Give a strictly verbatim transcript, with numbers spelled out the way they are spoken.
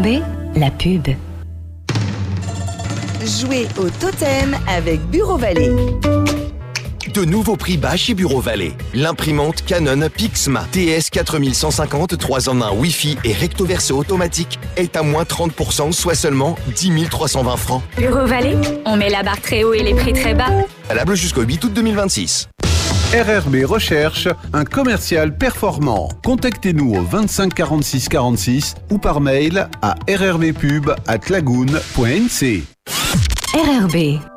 B, la pub. Jouez au totem avec Bureau Vallée. De nouveaux prix bas chez Bureau Vallée. L'imprimante Canon Pixma T S quatre mille cent cinquante trois en un Wi-Fi et recto verso automatique est à moins trente pour cent, soit seulement dix mille trois cent vingt francs. Bureau Vallée, on met la barre très haut et les prix très bas. Valable jusqu'au huit août deux mille vingt-six. R R B recherche un commercial performant. Contactez-nous au vingt-cinq quarante-six quarante-six ou par mail à r r b pub arobase lagoon point n c. R R B.